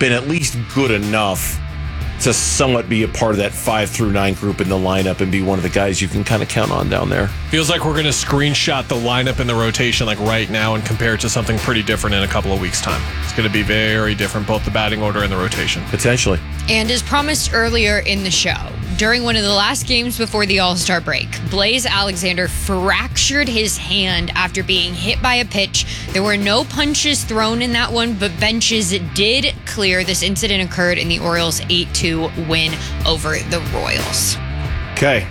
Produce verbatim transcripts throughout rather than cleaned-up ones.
been at least good enough to somewhat be a part of that five through nine group in the lineup and be one of the guys you can kind of count on down there. Feels like we're going to screenshot the lineup in the rotation like right now and compare it to something pretty different in a couple of weeks' time. It's going to be very different, both the batting order and the rotation. Potentially. And as promised earlier in the show, during one of the last games before the All-Star break, Blaze Alexander fractured his hand after being hit by a pitch. There were no punches thrown in that one, but benches did clear. This incident occurred in the Orioles' eight two win over the Royals. Okay.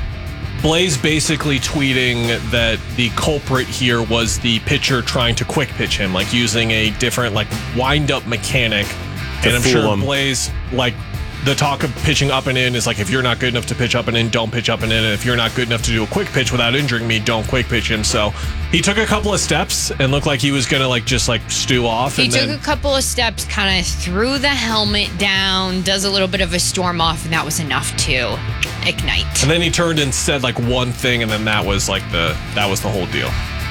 Blaze basically tweeting that the culprit here was the pitcher trying to quick pitch him, like using a different like wind-up mechanic. To and I'm fool sure him. Blaze, like, the talk of pitching up and in is like, if you're not good enough to pitch up and in, don't pitch up and in. And if you're not good enough to do a quick pitch without injuring me, don't quick pitch him. So he took a couple of steps and looked like he was going to like just like stew off. He and took then, a couple of steps, kind of threw the helmet down, does a little bit of a storm off, and that was enough to ignite. and then he turned and said like one thing, and then that was like the that was the whole deal.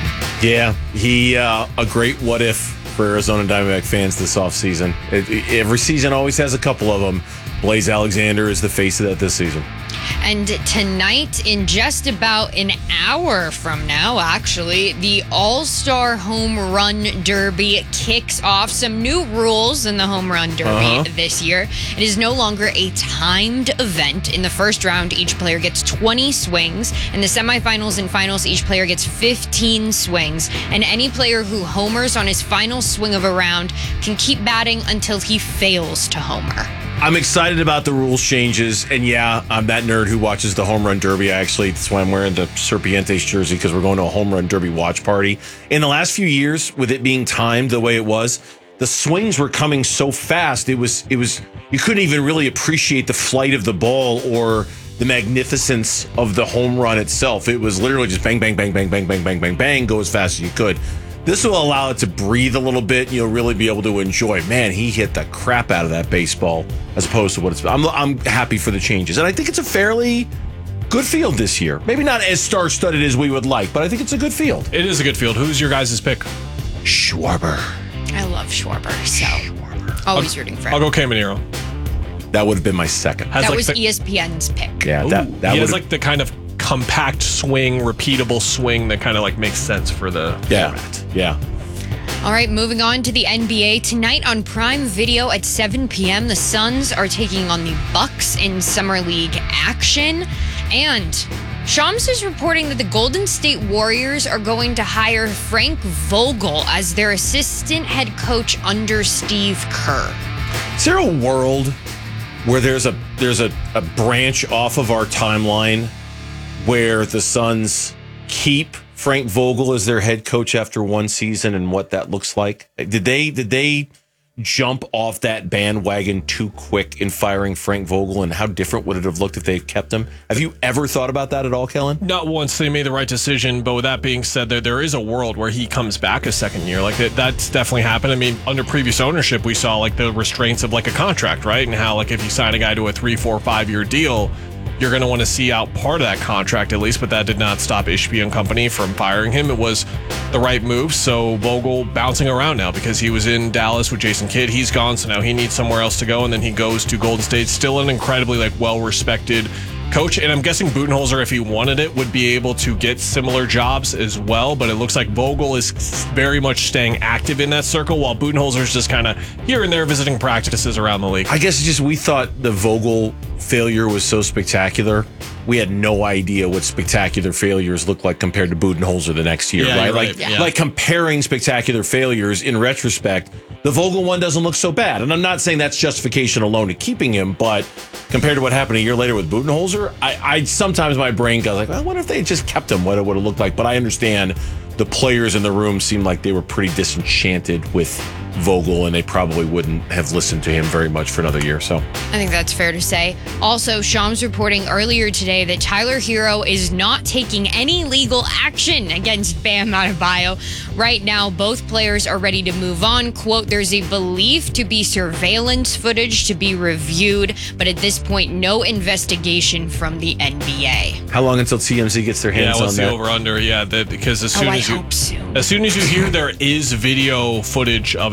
Yeah, he uh, a great what if for Arizona Diamondback fans this offseason. It, it, every season always has a couple of them. Blaze Alexander is the face of that this season. And tonight, in just about an hour from now, actually, the All-Star Home Run Derby kicks off. Some new rules in the Home Run Derby Uh-huh. this year. It is no longer a timed event. In the first round, each player gets twenty swings. In the semifinals and finals, each player gets fifteen swings. And any player who homers on his final swing of a round can keep batting until he fails to homer. I'm excited about the rules changes, and yeah, I'm that nerd who watches the Home Run Derby. Actually, that's why I'm wearing the Serpientes jersey, because we're going to a Home Run Derby watch party. In the last few years, with it being timed the way it was, the swings were coming so fast. It was, it was, you couldn't even really appreciate the flight of the ball or the magnificence of the home run itself. It was literally just bang, bang, bang, bang, bang, bang, bang, bang, bang, go as fast as you could. This will allow it to breathe a little bit, and you'll really be able to enjoy, man, he hit the crap out of that baseball, as opposed to what it's been. I'm, I'm happy for the changes. And I think it's a fairly good field this year. Maybe not as star-studded as we would like, but I think it's a good field. It is a good field. Who's your guys' pick? Schwarber. I love Schwarber, so Schwarber. always rooting for him. I'll go Caminero. That would have been my second. Has That like was the, E S P N's pick. Yeah, Ooh, that, that he would has like the kind of compact swing, repeatable swing that kind of like makes sense for the yeah, format. yeah. All right, moving on to the N B A. Tonight on Prime Video at seven p.m., the Suns are taking on the Bucks in Summer League action. And Shams is reporting that the Golden State Warriors are going to hire Frank Vogel as their assistant head coach under Steve Kerr. Is there a world where there's a there's a, a branch off of our timeline where the Suns keep Frank Vogel as their head coach after one season, and what that looks like? Did they did they jump off that bandwagon too quick in firing Frank Vogel, and how different would it have looked if they had kept him? Have you ever thought about that at all, Kellen? Not once they made the right decision, but with that being said, there there is a world where he comes back a second year. Like that, that's definitely happened. I mean, under previous ownership, we saw like the restraints of like a contract, right? And how like if you sign a guy to a three, four, five year deal, you're going to want to see out part of that contract at least, but that did not stop Ishbia and company from firing him. It was the right move. So Vogel bouncing around now because he was in Dallas with Jason Kidd. He's gone, so now he needs somewhere else to go, and then he goes to Golden State. Still an incredibly like well-respected coach, and I'm guessing Budenholzer, if he wanted it, would be able to get similar jobs as well, but it looks like Vogel is very much staying active in that circle, while Budenholzer's just kind of here and there visiting practices around the league. I guess it's just we thought the Vogel failure was so spectacular. We had no idea what spectacular failures look like compared to Budenholzer the next year, Yeah, right? you're Like, right. Yeah. like comparing spectacular failures in retrospect, the Vogel one doesn't look so bad. And I'm not saying that's justification alone to keeping him, but compared to what happened a year later with Budenholzer, I, I sometimes my brain goes like, well, I wonder if they had just kept him, what it would have looked like. But I understand the players in the room seemed like they were pretty disenchanted with Vogel, and they probably wouldn't have listened to him very much for another year. So I think that's fair to say. Also, Shams reporting earlier today that Tyler Hero is not taking any legal action against Bam Adebayo. Right now, both players are ready to move on. Quote, there's a belief to be surveillance footage to be reviewed, but at this point, no investigation from the N B A. how long until T M Z gets their Yeah, hands what's on the that? over under? Yeah, that, because as soon Oh, I as you hope soon. as soon as you hear there is video footage of it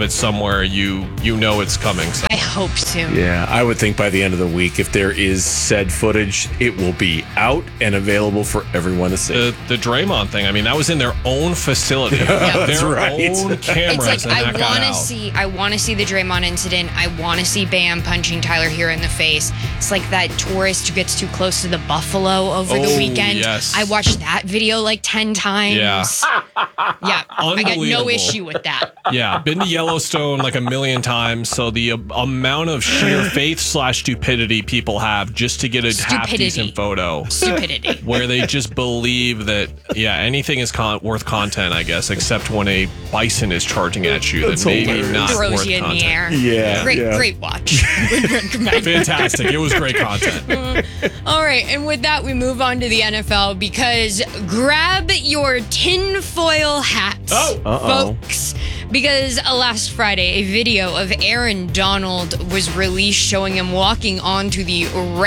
it's somewhere you you know it's coming. So. I hope soon. Yeah, I would think by the end of the week, if there is said footage, it will be out and available for everyone to see. The, the Draymond thing, I mean, that was in their own facility. Yeah. That's their right. own cameras. It's like and I that got want to out. see. I want to see the Draymond incident. I want to see Bam punching Tyler Hero in the face. It's like that tourist who gets too close to the buffalo over the Oh, weekend. yes. I watched that video like ten times. Yeah. Yeah. I got no Unbelievable. issue with that. Yeah, been to Yellowstone like a million times. So the uh, amount of sheer faith slash stupidity people have just to get a half Stupidity. decent photo, Stupidity. where they just believe that yeah anything is con- worth content, I guess, except when a bison is charging at you. That's that maybe hilarious. not Throws worth you in content. the air. Yeah, Great, yeah. great watch. Would recommend. Fantastic! It was great content. All right, and with that, we move on to the N F L because grab your tinfoil hats, Oh. Uh-oh. folks. Because uh, last Friday, a video of Aaron Donald was released showing him walking onto the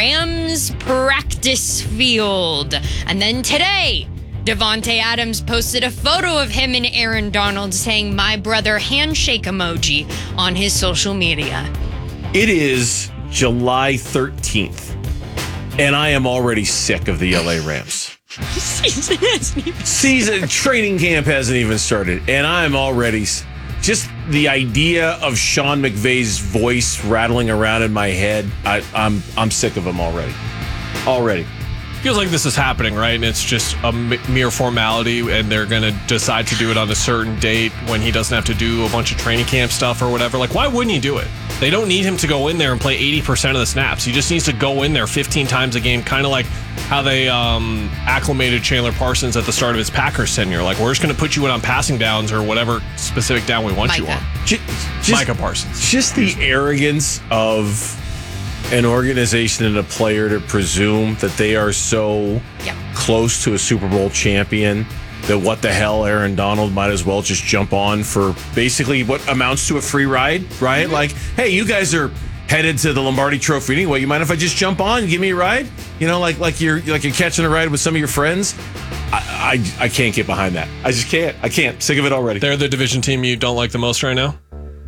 Rams practice field. And then today, Devontae Adams posted a photo of him and Aaron Donald saying, "My brother" handshake emoji on his social media. It is July thirteenth, and I am already sick of the L A Rams. Season hasn't even Season training camp hasn't even started, and I'm already s- just the idea of Sean McVay's voice rattling around in my head. I, I'm I'm sick of him already. Already. Feels like this is happening, right? And it's just a m- mere formality, and they're going to decide to do it on a certain date when he doesn't have to do a bunch of training camp stuff or whatever. Like, why wouldn't he do it? They don't need him to go in there and play eighty percent of the snaps. He just needs to go in there fifteen times a game, kind of like how they um, acclimated Chandler Parsons at the start of his Packers tenure. Like, we're just going to put you in on passing downs or whatever specific down we want you Micah. on. J- just, Micah Parsons. Just the arrogance of an organization and a player to presume that they are so Yep. close to a Super Bowl champion that what the hell, Aaron Donald might as well just jump on for basically what amounts to a free ride, right? Mm-hmm. Like, hey, you guys are headed to the Lombardi Trophy anyway. You mind if I just jump on and give me a ride? You know, like like you're like you're catching a ride with some of your friends. I I, I can't get behind that. I just can't. I can't. Sick of it already. They're the division team you don't like the most right now?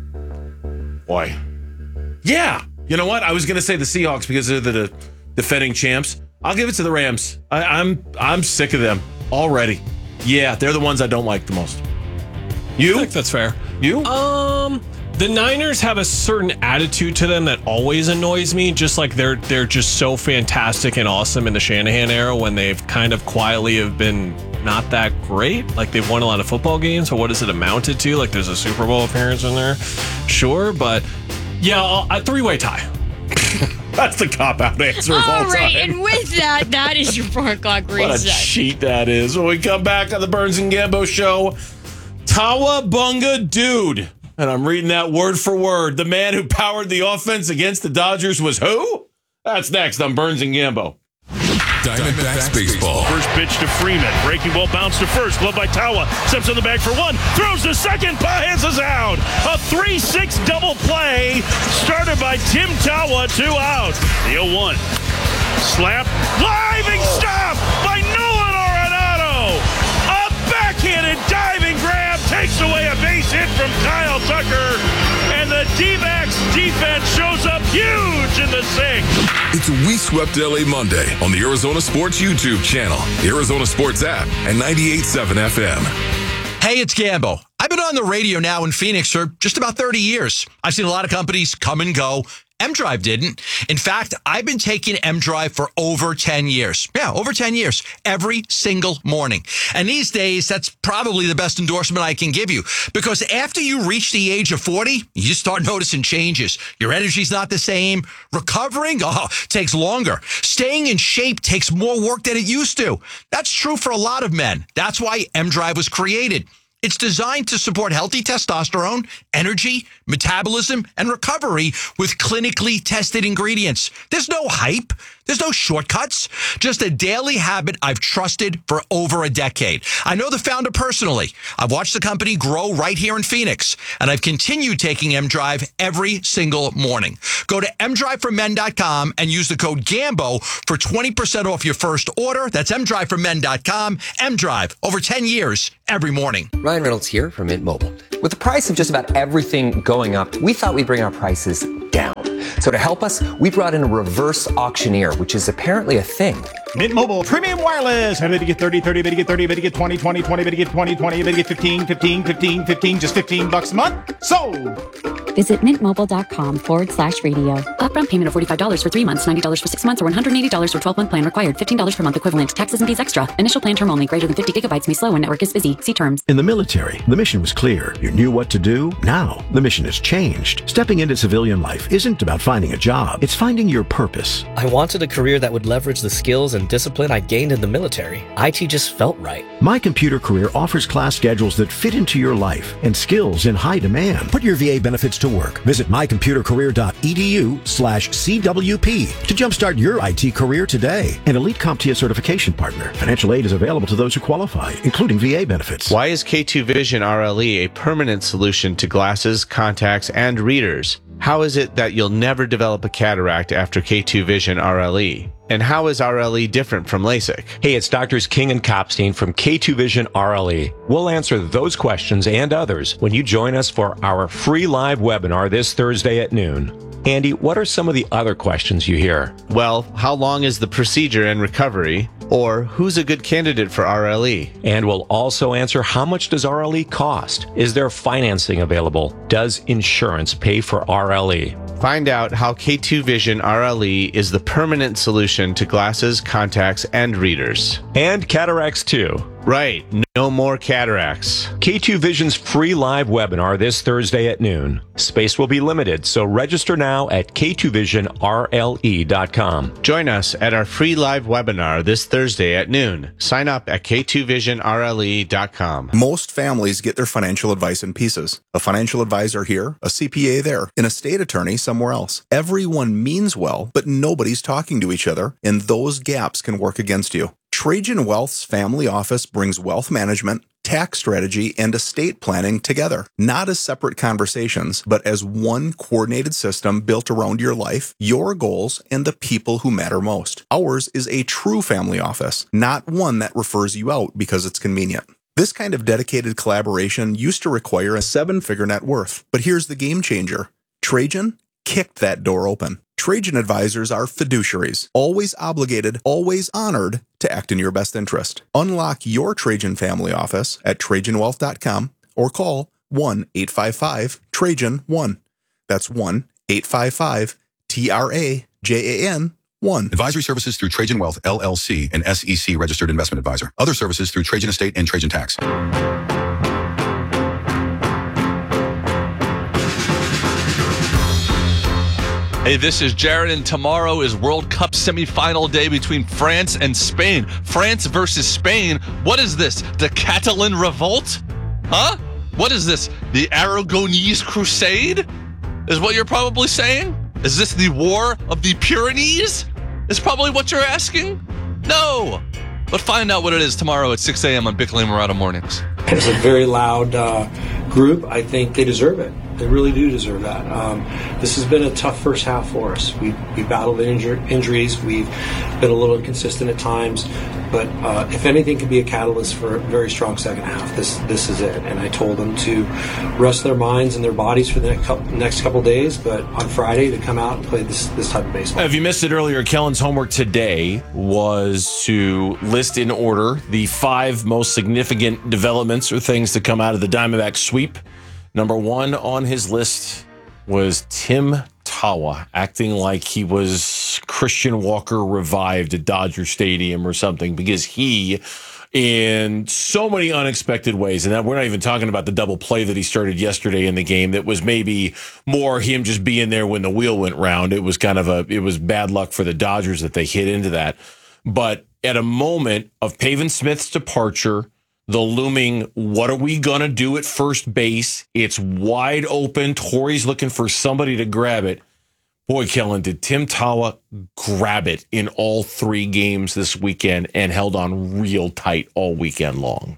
Boy. Yeah. You know what? I was going to say the Seahawks because they're the, the defending champs. I'll give it to the Rams. I, I'm I'm sick of them already. Yeah, they're the ones I don't like the most. I You? think that's fair. You? Um, the Niners have a certain attitude to them that always annoys me. Just like they're they're just so fantastic and awesome in the Shanahan era when they've kind of quietly have been not that great. Like they've won a lot of football games, but what does it amounted to? Like there's a Super Bowl appearance in there, sure, but yeah, a three-way tie. That's the cop-out answer of all All right, time. and with that, that is your four o'clock What a reset. cheat that is. When we come back on the Burns and Gambo show, Tawabunga Dude. And I'm reading that word for word. The man who powered the offense against the Dodgers was who? That's next on Burns and Gambo. Diamondbacks baseball. First pitch to Freeman. Breaking ball bounced to first. Glove by Tawa. Steps on the bag for one. Throws to second. Paez is out. A three six double play started by Tim Tawa. Two out. The oh one. Slap. Diving stop by Nolan Arenado. A backhanded diving grab takes away a base hit from Kyle Tucker. And the D-backs defense shows up huge in the sixth. It's We Swept L A Monday on the Arizona Sports YouTube channel, the Arizona Sports app, and ninety-eight point seven F M. Hey, it's Gambo. I've been on the radio now in Phoenix for just about thirty years. I've seen a lot of companies come and go. M-Drive didn't. In fact, I've been taking M-Drive for over ten years. Yeah, over ten years. Every single morning. And these days, that's probably the best endorsement I can give you. Because after you reach the age of forty, you start noticing changes. Your energy's not the same. Recovering, oh, takes longer. Staying in shape takes more work than it used to. That's true for a lot of men. That's why M-Drive was created. It's designed to support healthy testosterone, energy, metabolism, and recovery with clinically tested ingredients. There's no hype. There's no shortcuts. Just a daily habit I've trusted for over a decade. I know the founder personally. I've watched the company grow right here in Phoenix, and I've continued taking M-Drive every single morning. Go to m drive for men dot com and use the code GAMBO for twenty percent off your first order. That's m drive for men dot com. M-Drive, over ten years, every morning. Ryan Reynolds here from Mint Mobile. With the price of just about everything going up, we thought we'd bring our prices down. So to help us, we brought in a reverse auctioneer, which is apparently a thing. Mint Mobile Premium Wireless. How to get thirty, thirty, how to get thirty, how to get twenty, twenty, twenty, how to get twenty, twenty, how to get fifteen, fifteen, fifteen, fifteen, just fifteen bucks a month? Sold! Visit mintmobile.com forward slash radio. Upfront payment of forty-five dollars for three months, ninety dollars for six months, or one hundred eighty dollars for twelve-month plan required. fifteen dollars per month equivalent. Taxes and fees extra. Initial plan term only. Greater than fifty gigabytes may slow when network is busy. See terms. In the military, the mission was clear. You knew what to do. Now, the mission has changed. Stepping into civilian life isn't about finding a job. It's finding your purpose. I wanted a career that would leverage the skills and discipline I gained in the military. I T just felt right. My Computer Career offers class schedules that fit into your life and skills in high demand. Put your V A benefits to work. Visit my computer career dot e d u slash C W P to jumpstart your I T career today. An Elite CompTIA certification partner. Financial aid is available to those who qualify, including V A benefits. Why is K two Vision R L E a permanent solution to glasses, contacts, and readers? How is it that you'll never develop a cataract after K two Vision R L E? And how is R L E different from LASIK? Hey, it's Doctors King and Kopstein from K two Vision R L E. We'll answer those questions and others when you join us for our free live webinar this Thursday at noon. Andy, what are some of the other questions you hear? Well, how long is the procedure and recovery? Or who's a good candidate for R L E? And we'll also answer how much does R L E cost? Is there financing available? Does insurance pay for R L E? Find out how K two Vision R L E is the permanent solution to glasses, contacts, and readers. And cataracts too. Right, no more cataracts. K two Vision's free live webinar this Thursday at noon. Space will be limited, so register now at K two vision R L E dot com. Join us at our free live webinar this Thursday at noon. Sign up at K two vision R L E dot com. Most families get their financial advice in pieces. A financial advisor here, a C P A there, an estate attorney somewhere else. Everyone means well, but nobody's talking to each other, and those gaps can work against you. Trajan Wealth's family office brings wealth management, tax strategy, and estate planning together, not as separate conversations, but as one coordinated system built around your life, your goals, and the people who matter most. Ours is a true family office, not one that refers you out because it's convenient. This kind of dedicated collaboration used to require a seven-figure net worth, but here's the game changer. Trajan kicked that door open. Trajan advisors are fiduciaries, always obligated, always honored to act in your best interest. Unlock your Trajan family office at Trajan Wealth dot com or call one eight five five Trajan one. That's one eight five five T R A J A N one. Advisory services through Trajan Wealth, L L C, an S E C registered investment advisor. Other services through Trajan Estate and Trajan Tax. Hey, this is Jared, and tomorrow is World Cup semifinal day between France and Spain. France versus Spain. What is this? The Catalan Revolt? Huh? What is this? The Aragonese Crusade? Is what you're probably saying? Is this the War of the Pyrenees? Is probably what you're asking? No! But find out what it is tomorrow at six a.m. on Bickley and Murata Mornings. It's a very loud uh, group. I think they deserve it. They really do deserve that. Um, this has been a tough first half for us. We we battled injur- injuries. We've been a little inconsistent at times. But uh, if anything could be a catalyst for a very strong second half, this this is it. And I told them to rest their minds and their bodies for the next couple, next couple days, but on Friday to come out and play this, this type of baseball. If you missed it earlier, Kellen's homework today was to list in order the five most significant developments or things to come out of the Diamondback sweep. Number one on his list was Tim Tawa acting like he was Christian Walker revived at Dodger Stadium or something, because he, in so many unexpected ways, and that we're not even talking about the double play that he started yesterday in the game that was maybe more him just being there when the wheel went round. It was kind of a, it was bad luck for the Dodgers that they hit into that. But at a moment of Pavin Smith's departure, the looming, what are we going to do at first base? It's wide open. Torrey's looking for somebody to grab it. Boy, Kellen, did Tim Tawa grab it in all three games this weekend and held on real tight all weekend long.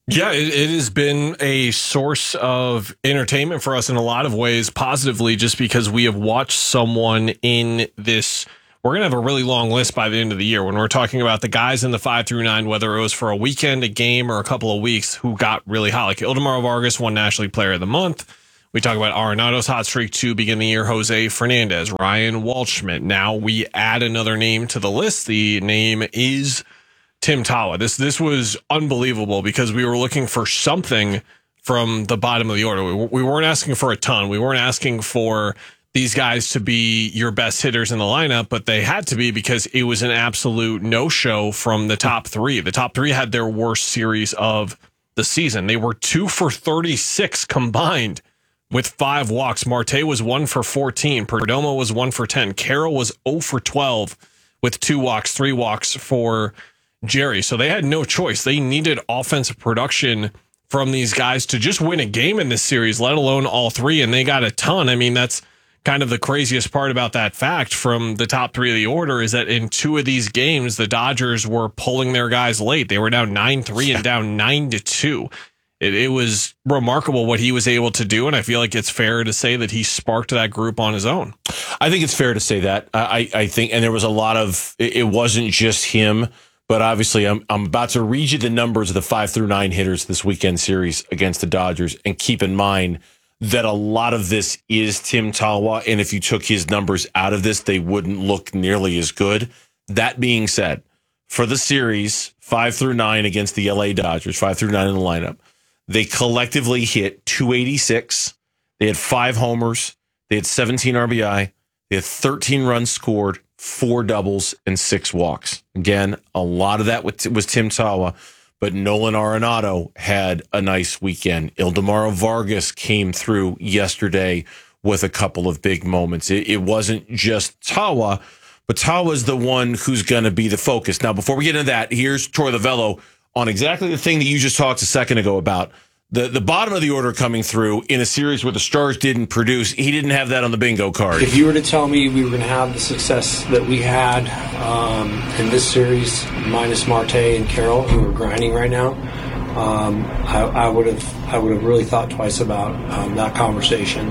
Yeah, it, it has been a source of entertainment for us in a lot of ways, positively, just because we have watched someone in this. We're going to have a really long list by the end of the year when we're talking about the guys in the five through nine, whether it was for a weekend, a game, or a couple of weeks, who got really hot. Like Ildemaro Vargas won National League Player of the Month. We talk about Arenado's hot streak to begin the year, Jose Fernandez, Ryan Waldschmidt. Now we add another name to the list. The name is Tim Tawa. This this was unbelievable because we were looking for something from the bottom of the order. We, we weren't asking for a ton. We weren't asking for these guys to be your best hitters in the lineup, but they had to be because it was an absolute no-show from the top three. The top three had their worst series of the season. They were two for thirty-six combined with five walks. Marte was one for fourteen. Perdomo was one for ten. Carroll was zero for twelve with two walks, three walks for Jerry. So they had no choice. They needed offensive production from these guys to just win a game in this series, let alone all three. And they got a ton. I mean, that's kind of the craziest part about that fact from the top three of the order is that in two of these games, the Dodgers were pulling their guys late. They were down nine three and down nine to two. It, it was remarkable what he was able to do, and I feel like it's fair to say that he sparked that group on his own. I think it's fair to say that. I, I think, and there was a lot of, it wasn't just him, but obviously I'm, I'm about to read you the numbers of the five through nine hitters this weekend series against the Dodgers, and keep in mind that a lot of this is Tim Tawa, and if you took his numbers out of this, they wouldn't look nearly as good. That being said, for the series, five through nine against the L A Dodgers, five through nine in the lineup, they collectively hit two eighty-six. They had five homers. They had seventeen R B I. They had thirteen runs scored, four doubles, and six walks. Again, a lot of that was Tim Tawa, but Nolan Arenado had a nice weekend. Ildemaro Vargas came through yesterday with a couple of big moments. It, it wasn't just Tawa, but Tawa's the one who's going to be the focus. Now, before we get into that, here's Troy Lavello on exactly the thing that you just talked a second ago about. The the bottom of the order coming through in a series where the Stars didn't produce. He didn't have that on the bingo card. If you were to tell me we were going to have the success that we had um, in this series, minus Marte and Carroll, who are grinding right now, um, I, I would have I would have really thought twice about um, that conversation.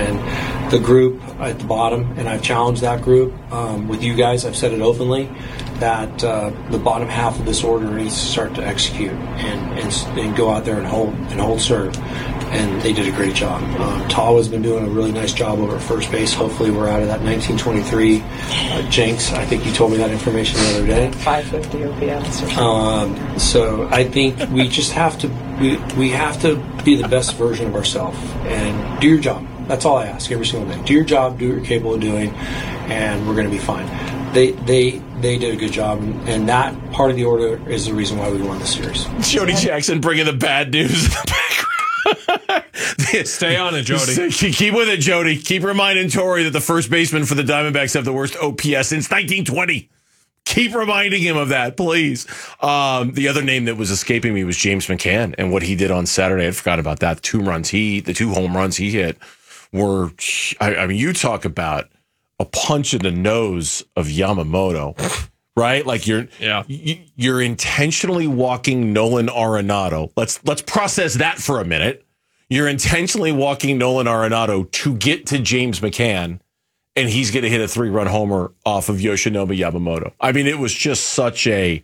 And the group at the bottom, and I've challenged that group um, with you guys. I've said it openly that uh, the bottom half of this order needs to start to execute and, and and go out there and hold and hold serve. And they did a great job. Um, Tawa's been doing a really nice job over at first base. Hopefully we're out of that nineteen twenty-three uh, jinx. I think you told me that information the other day. five fifty O P S or something. Um, so I think we just have to we, we have to be the best version of ourselves and do your job. That's all I ask every single day. Do your job, do what you're capable of doing, and we're going to be fine. They they they did a good job, and that part of the order is the reason why we won the series. Jody Jackson bringing the bad news in the background. Stay on it, Jody. Keep with it, Jody. Keep reminding Torrey that the first baseman for the Diamondbacks have the worst O P S since nineteen twenty. Keep reminding him of that, please. Um, the other name that was escaping me was James McCann and what he did on Saturday. I forgot about that. The two runs he, the two home runs he hit were, I, I mean, you talk about a punch in the nose of Yamamoto, right? Like you're, yeah. you, you're intentionally walking Nolan Arenado. Let's let's process that for a minute. You're intentionally walking Nolan Arenado to get to James McCann, and he's going to hit a three-run homer off of Yoshinobu Yamamoto. I mean, it was just such a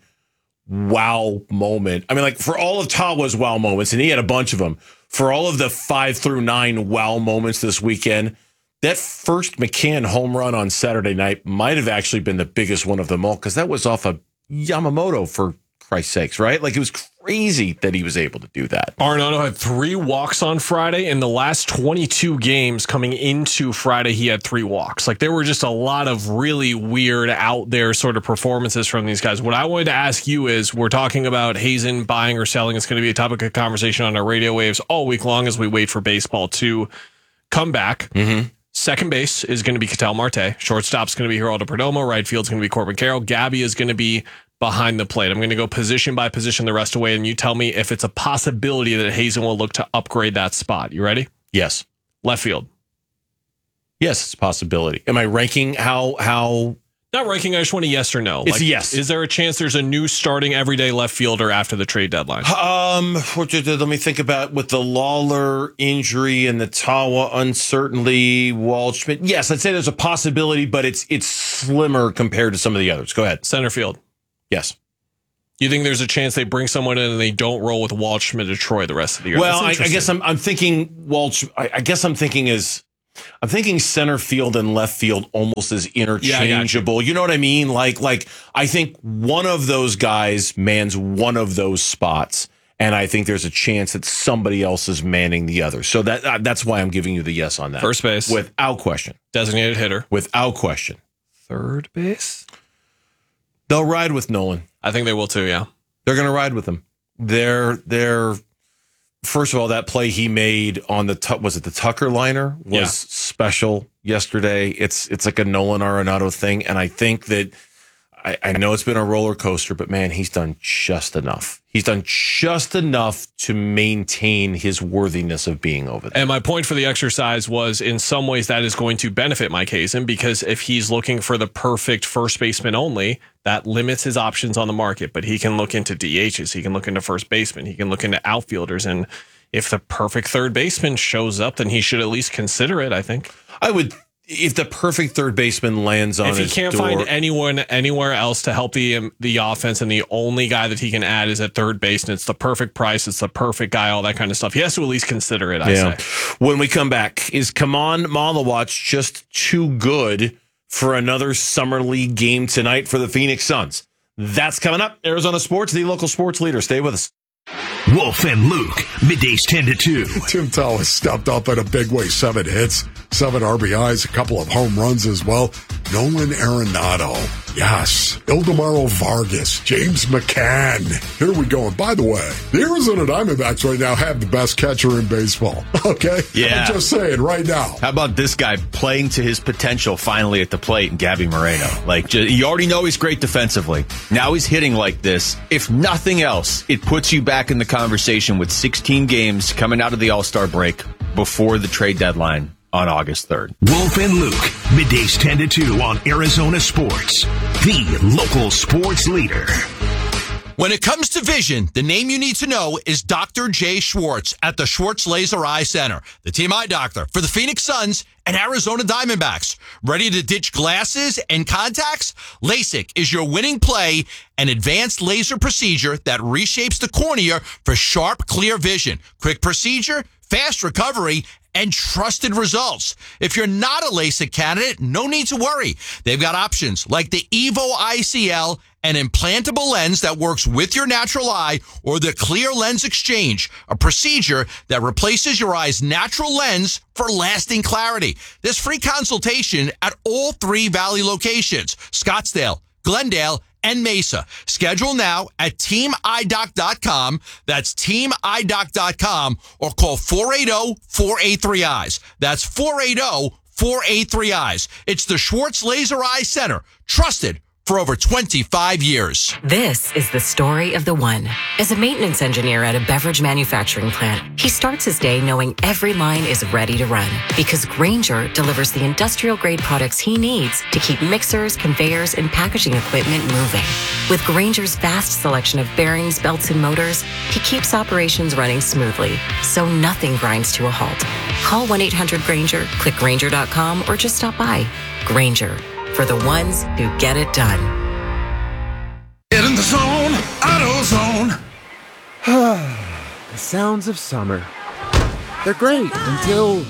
wow moment. I mean, like for all of Tawa's wow moments, and he had a bunch of them, for all of the five through nine wow moments this weekend, that first McCann home run on Saturday night might have actually been the biggest one of them all, because that was off of Yamamoto, for Christ's sakes, right? Like, it was crazy that he was able to do that. Arenado had three walks on Friday. In the last twenty-two games coming into Friday, he had three walks. Like, there were just a lot of really weird out there sort of performances from these guys. What I wanted to ask you is, we're talking about Hazen buying or selling. It's going to be a topic of conversation on our radio waves all week long as we wait for baseball to come back. Mm-hmm. Second base is going to be Ketel Marte. Shortstop's going to be Geraldo Perdomo. Right field's going to be Corbin Carroll. Gabby is going to be behind the plate. I'm going to go position by position the rest of the way, and you tell me if it's a possibility that Hazen will look to upgrade that spot. You ready? Yes. Left field. Yes, it's a possibility. Am I ranking how how Not ranking, I just want a yes or no. It's a yes. Is there a chance there's a new starting everyday left fielder after the trade deadline? Um, let me think about with the Lawler injury and the Tawa uncertainty, Waldschmidt. Yes, I'd say there's a possibility, but it's it's slimmer compared to some of the others. Go ahead. Center field. Yes. You think there's a chance they bring someone in and they don't roll with Waldschmidt or Troy the rest of the year? Well, I, I guess I'm I'm thinking Walsh. I, I guess I'm thinking is. I'm thinking center field and left field almost as interchangeable. Yeah, you. you know what I mean? Like, like I think one of those guys mans one of those spots, and I think there's a chance that somebody else is manning the other. So that uh, that's why I'm giving you the yes on that. First base, without question. Designated hitter, without question. Third base, they'll ride with Nolan. I think they will too. Yeah, they're going to ride with him. They're they're. First of all, that play he made on the was it the Tucker liner was yeah. special yesterday. It's it's like a Nolan Arenado thing, and I think that I, I know it's been a roller coaster, but man, he's done just enough. He's done just enough to maintain his worthiness of being over there. And my point for the exercise was, in some ways, that is going to benefit Mike Hazen, because if he's looking for the perfect first baseman only, that limits his options on the market. But he can look into D Hs, he can look into first baseman, he can look into outfielders, and if the perfect third baseman shows up, then he should at least consider it, I think. I would. If the perfect third baseman lands on if he his can't door, find anyone anywhere else to help the um, the offense, and the only guy that he can add is at third base, and it's the perfect price, it's the perfect guy, all that kind of stuff, he has to at least consider it, I yeah. say. When we come back, is Kaman Malawatch just too good for another Summer League game tonight for the Phoenix Suns? That's coming up. Arizona Sports, the local sports leader. Stay with us. Wolf and Luke, middays ten to two. Tim Tallis stepped up in a big way. Seven hits, seven R B Is, a couple of home runs as well. Nolan Arenado. Yes. Ildemaro Vargas. James McCann. Here we go. And by the way, the Arizona Diamondbacks right now have the best catcher in baseball. Okay? Yeah. I'm just saying right now. How about this guy playing to his potential finally at the plate, and Gabby Moreno? Like, you already know he's great defensively. Now he's hitting like this. If nothing else, it puts you back in the conversation with sixteen games coming out of the All-Star break before the trade deadline on August third. Wolf and Luke, middays ten to two on Arizona Sports, the local sports leader. When it comes to vision, the name you need to know is Doctor Jay Schwartz at the Schwartz Laser Eye Center, the team eye doctor for the Phoenix Suns and Arizona Diamondbacks. Ready to ditch glasses and contacts? LASIK is your winning play, an advanced laser procedure that reshapes the cornea for sharp, clear vision. Quick procedure, fast recovery, and trusted results. If you're not a LASIK candidate, no need to worry. They've got options like the Evo I C L, an implantable lens that works with your natural eye, or the Clear Lens Exchange, a procedure that replaces your eye's natural lens for lasting clarity. There's free consultation at all three Valley locations, Scottsdale, Glendale, and Mesa. Schedule now at team eye doc dot com. That's team eye doc dot com, or call four eight zero, four eight three, eyes. That's four eight zero, four eight three, eyes. It's the Schwartz Laser Eye Center, trusted for over twenty-five years. This is the story of the one. As a maintenance engineer at a beverage manufacturing plant, he starts his day knowing every line is ready to run, because Grainger delivers the industrial-grade products he needs to keep mixers, conveyors, and packaging equipment moving. With Grainger's vast selection of bearings, belts, and motors, he keeps operations running smoothly, so nothing grinds to a halt. Call one eight hundred Grainger, click Grainger dot com, or just stop by. Grainger, for the ones who get it done. Get in the zone, AutoZone. The sounds of summer. They're great until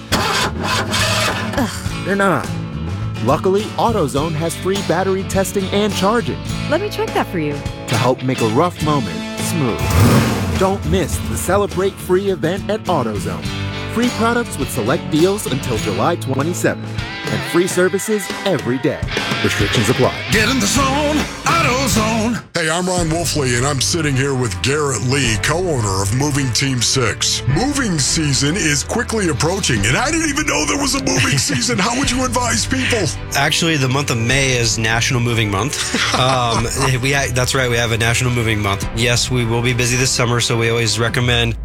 they're not. Luckily, AutoZone has free battery testing and charging. Let me check that for you. To help make a rough moment smooth. Don't miss the Celebrate Free event at AutoZone. Free products with select deals until July twenty-seventh. And free services every day. Restrictions apply. Get in the zone, AutoZone. Hey, I'm Ron Wolfley, and I'm sitting here with Garrett Lee, co-owner of Moving Team six. Moving season is quickly approaching, and I didn't even know there was a moving season. How would you advise people? Actually, the month of May is National Moving Month. Um, we ha- That's right, we have a National Moving Month. Yes, we will be busy this summer, so we always recommend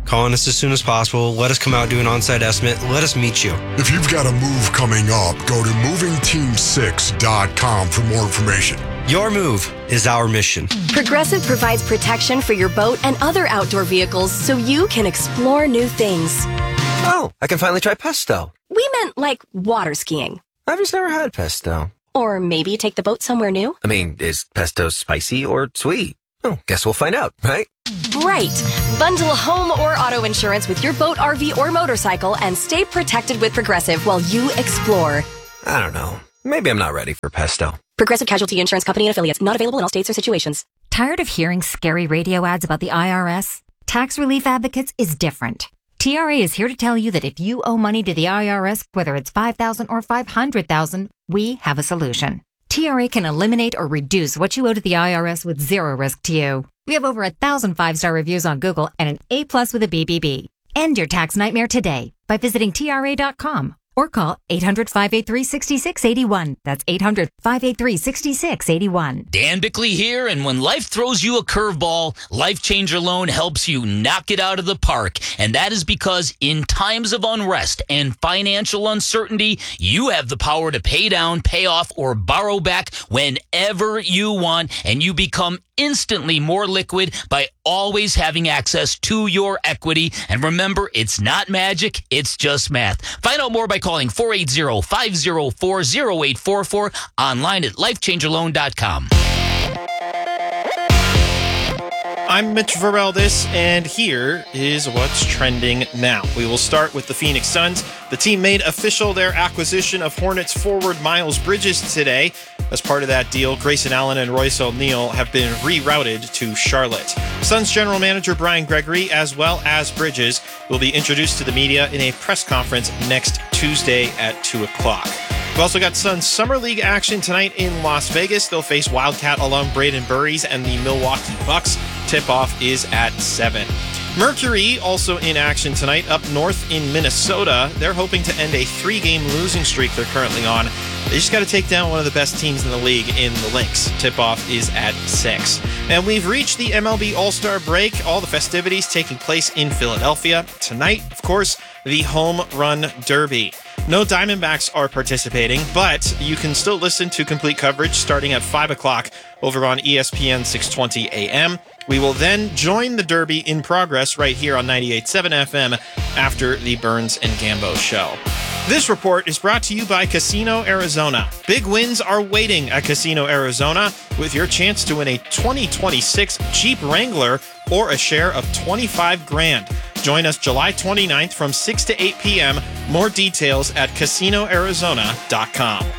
Calling us as soon as possible. Let us come out, do an on-site estimate. Let us meet you. If you've got a move coming up, go to moving team six dot com for more information. Your move is our mission. Progressive provides protection for your boat and other outdoor vehicles so you can explore new things. Oh, I can finally try pesto. We meant like water skiing. I've just never had pesto. Or maybe take the boat somewhere new. I mean, is pesto spicy or sweet? Oh, guess we'll find out, right? Right. Bundle home or auto insurance with your boat, R V, or motorcycle and stay protected with Progressive while you explore. I don't know. Maybe I'm not ready for pesto. Progressive Casualty Insurance Company and affiliates. Not available in all states or situations. Tired of hearing scary radio ads about the I R S? Tax Relief Advocates is different. T R A is here to tell you that if you owe money to the I R S, whether it's five thousand dollars or five hundred thousand dollars, we have a solution. T R A can eliminate or reduce what you owe to the I R S with zero risk to you. We have over a thousand five-star reviews on Google and an A plus with a B B B. End your tax nightmare today by visiting T R A dot com or call eight hundred, five eight three, six six eight one. That's eight hundred, five eight three, six six eight one. Dan Bickley here, and when life throws you a curveball, Life Changer Loan helps you knock it out of the park. And that is because in times of unrest and financial uncertainty, you have the power to pay down, pay off, or borrow back whenever you want, and you become instantly more liquid by always having access to your equity. And remember, it's not magic, it's just math. Find out more by calling four eight zero, five zero four, zero eight four four, online at life changer loan dot com. I'm Mitch Vareldis, and here is what's trending now. We will start with the Phoenix Suns. The team made official their acquisition of Hornets forward Miles Bridges today. As part of that deal, Grayson Allen and Royce O'Neal have been rerouted to Charlotte. Suns general manager Brian Gregory, as well as Bridges, will be introduced to the media in a press conference next Tuesday at two o'clock. We've also got Suns Summer League action tonight in Las Vegas. They'll face Wildcat alum Braden Burries and the Milwaukee Bucks. Tip-off is at seven. Mercury also in action tonight up north in Minnesota. They're hoping to end a three-game losing streak they're currently on. They just got to take down one of the best teams in the league in the Lynx. Tip-off is at six. And we've reached the M L B All-Star break. All the festivities taking place in Philadelphia. Tonight, of course, the Home Run Derby. No Diamondbacks are participating, but you can still listen to complete coverage starting at five o'clock over on E S P N six twenty A M. We will then join the Derby in progress right here on ninety-eight point seven F M after the Burns and Gambo show. This report is brought to you by Casino Arizona. Big wins are waiting at Casino Arizona with your chance to win a twenty twenty-six Jeep Wrangler or a share of twenty-five grand. Join us July twenty-ninth from six to eight p.m. More details at casino arizona dot com.